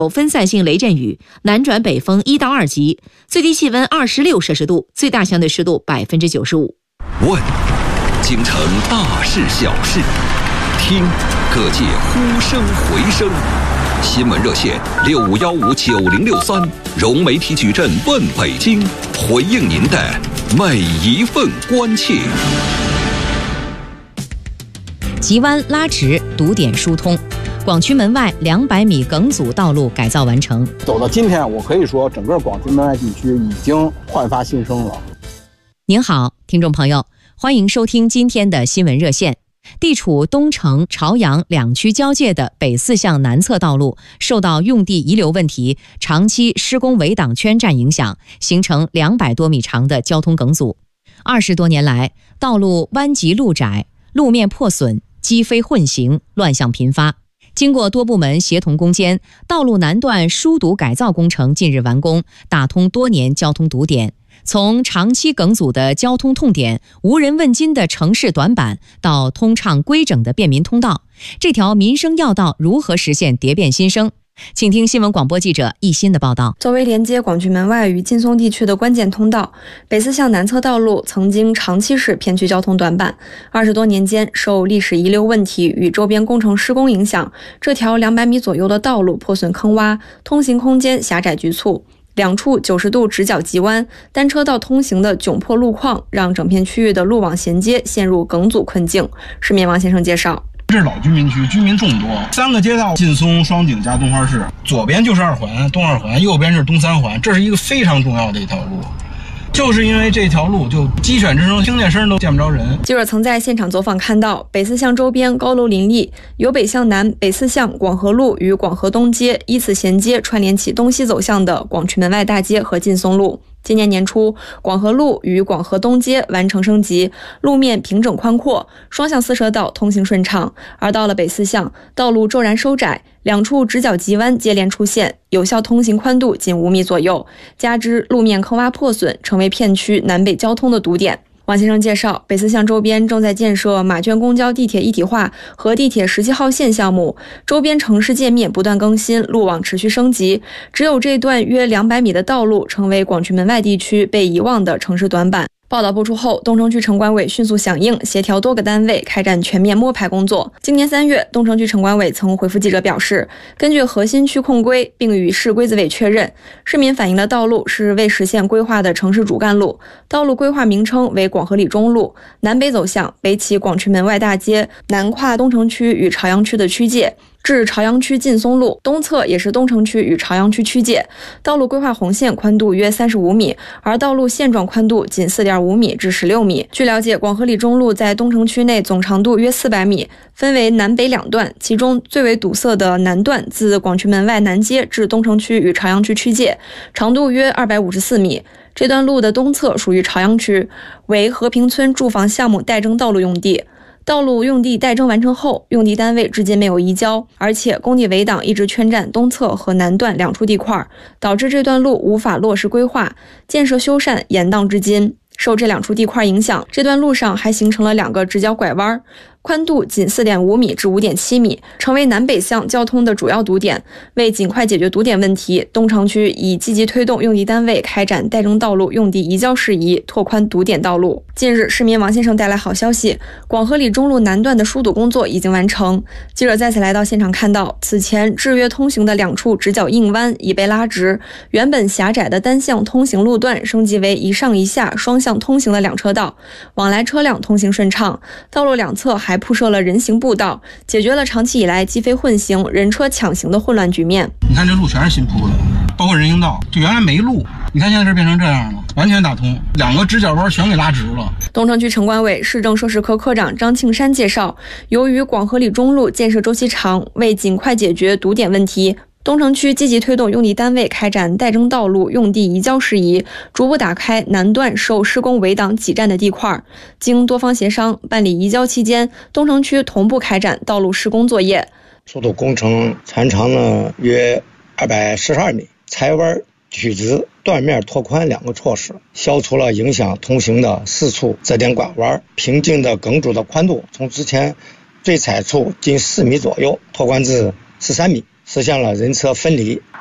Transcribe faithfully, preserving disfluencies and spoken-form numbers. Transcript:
有分散性雷阵雨，南转北风一到二级，最低气温二十六摄氏度，最大相对湿度百分之九十五。 问京城大事小事，听各界呼声回声。新闻热线六五幺五九零六三，融媒体矩阵问北京，回应您的每一份关切。 急弯拉直，堵点疏通。广渠门外两百米梗阻道路改造完成。 走到今天，我可以说整个广渠门外地区已经焕发新生了。 您好，听众朋友，欢迎收听今天的新闻热线。地处东城、朝阳两区交界的北四巷南侧道路受到用地遗留问题、长期施工围挡圈占影响，形成两百多米长的交通梗阻。二十多年来，道路弯急路窄，路面破损，机非混行，乱象频发。经过多部门协同攻坚，道路南段疏堵改造工程近日完工，打通多年交通堵点。从长期梗阻的交通痛点、无人问津的城市短板，到通畅规整的便民通道，这条民生要道如何实现蝶变新生？请听新闻广播记者一心的报道。 作为连接广渠门外与劲松地区的关键通道，北四巷南侧道路曾经长期是片区交通短板。二十多年间，受历史遗留问题与周边工程施工影响，这条两百米左右的道路破损坑洼，通行空间狭窄局促。两处九十度直角急弯，单车道通行的窘迫路况，让整片区域的路网衔接陷入梗阻困境。市民王先生介绍， 这是老居民区，居民众多，三个街道，劲松、双井加东花市，左边就是二环，东二环，右边是东三环，这是一个非常重要的一条路。就是因为这条路，就鸡犬之声、听见声都见不着人。 记者曾在现场走访看到，北四巷周边高楼林立，由北向南、北四巷、广和路与广和东街依次衔接，串联起东西走向的广渠门外大街和劲松路。今年年初，广和路与广和东街完成升级，路面平整宽阔，双向四车道通行顺畅。而到了北四巷，道路骤然收窄，两处直角急弯接连出现，有效通行宽度仅五米左右，加之路面坑洼破损，成为片区南北交通的堵点。王先生介绍，北四巷周边正在建设马圈公交地铁一体化和地铁十七号线项目，周边城市界面不断更新，路网持续升级。只有这段约两百米的道路成为广渠门外地区被遗忘的城市短板。报道播出后，东城区城管委迅速响应，协调多个单位开展全面摸排工作。今年三月，东城区城管委曾回复记者表示，根据核心区控规，并与市规资委确认，市民反映的道路是未实现规划的城市主干路，道路规划名称为广和里中路，南北走向，北起广渠门外大街，南跨东城区与朝阳区的区界，至朝阳区劲松路，东侧也是东城区与朝阳区区界。道路规划红线宽度约三十五米，而道路现状宽度仅 四点五米至十六米。据了解，广和里中路在东城区内总长度约四百米，分为南北两段，其中最为堵塞的南段自广渠门外南街至东城区与朝阳区区界，长度约二百五十四米。这段路的东侧属于朝阳区，为和平村住房项目代征道路用地。道路用地代征完成后，用地单位至今没有移交，而且工地围挡一直圈占东侧和南段两处地块，导致这段路无法落实规划，建设修缮延宕至今。受这两处地块影响，这段路上还形成了两个直角拐弯，宽度仅 四点五米至 五点七米，成为南北向交通的主要堵点。为尽快解决堵点问题，东城区已积极推动用地单位开展代征道路用地移交事宜，拓宽堵点道路。近日，市民王先生带来好消息，广和里中路南段的疏堵工作已经完成。记者再次来到现场看到，此前制约通行的两处直角硬弯已被拉直，原本狭窄的单向通行路段升级为一上一下双向通行的两车道，往来车辆通行顺畅。道路两侧还铺设了人行步道，解决了长期以来机非混行、人车抢行的混乱局面。 你看这路全是新铺的，包括人行道，就原来没路，你看现在这变成这样了，完全打通，两个直角弯全给拉直了。 东城区城管委市政设施科科长张庆山介绍，由于广和里中路建设周期长，为尽快解决堵点问题，东城区积极推动用地单位开展代征道路用地移交事宜，逐步打开南段受施工围挡挤占的地块。经多方协商办理移交期间，东城区同步开展道路施工作业。 疏堵工程全长呢约二百四十二米，裁弯、曲直、断面拓宽两个措施，消除了影响通行的四处折点拐弯，平静的梗阻的宽度从之前最窄处近四米左右拓宽至十三米。 实现了人车分离。